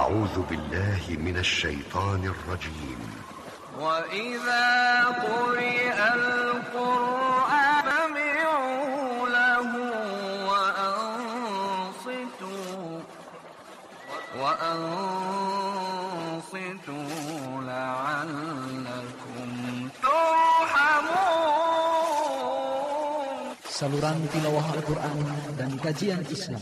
أعوذ بالله من الشيطان الرجيم. وإذا قرئ القرآن فاستمعوا له وأنصتوا لعلكم ترحمون. Saluran tilawah Al-Quran dan kajian Islam.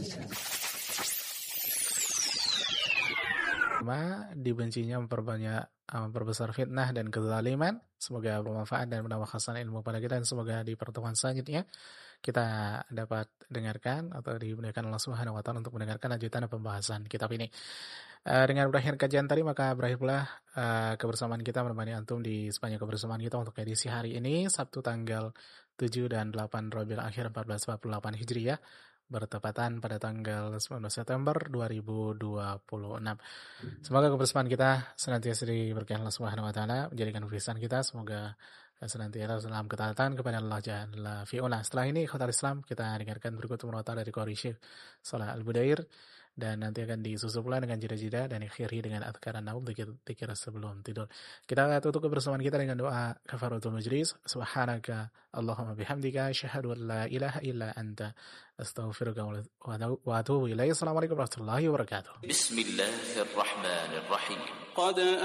Dibencinya memperbesar fitnah dan kezaliman. Semoga bermanfaat dan menambah khasanah ilmu pada kita, dan semoga di pertemuan selanjutnya kita dapat dengarkan atau dimudahkan Allah Subhanahu wa taala untuk mendengarkan lanjutan pembahasan kitab ini. Dengan berakhir kajian tadi, maka berakhir pula kebersamaan kita menemani antum di sepanjang kebersamaan kita untuk edisi hari ini, Sabtu tanggal 7 dan 8 Rabiul Akhir 1448 Hijriah, bertepatan pada tanggal 19 September 2026. Semoga kebersamaan kita senantiasa diberkahi Allah Subhanahu wa taala, menjadikan kebiasaan kita semoga senantiasa dalam ketaatan kepada Allah Jalla fi'ula. Setelah ini khotar Islam, kita dengarkan berikut murotal dari Qori Syekh Shalih Al-Budair, dan nanti akan disusul pula dengan jeda-jeda dan akhiri dengan adhkar an-naum, dzikir sebelum tidur. Kita tutup kebersamaan kita dengan doa kafaratul majlis. Subhanaka Allahumma bihamdika asyhadu an la ilaha illa anta astaghfiruka wa atubu ilaik. Assalamualaikum warahmatullahi wabarakatuh. Bismillahirrahmanirrahim.